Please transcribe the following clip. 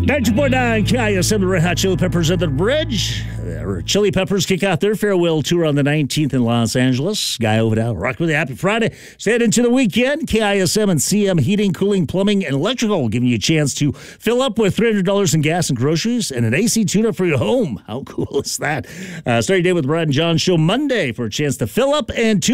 92.9 KISM, the Red Hot Chili Peppers at the bridge. Chili Peppers kick out their farewell tour on the 19th in Los Angeles. Guy Ovidal, rock with you. Happy Friday. Stay into the weekend. KISM and CM Heating, Cooling, Plumbing, and Electrical giving you a chance to fill up with $300 in gas and groceries and an AC tune-up for your home. How cool is that? Start your day with Brad and John show Monday for a chance to fill up and tune